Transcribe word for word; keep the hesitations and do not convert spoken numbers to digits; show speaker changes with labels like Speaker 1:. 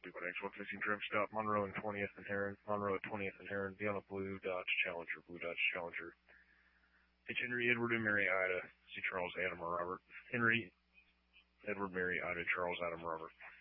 Speaker 1: two one X one fifteen trim stop, Monroe and twentieth and Heron, Monroe at twentieth and Heron, be on a blue Dodge Challenger, blue Dodge Challenger. H. Henry, Edward, and Mary Ida, C. Charles, Adam, or Robert. Henry, Edward, Mary Ida, Charles, Adam, Robert.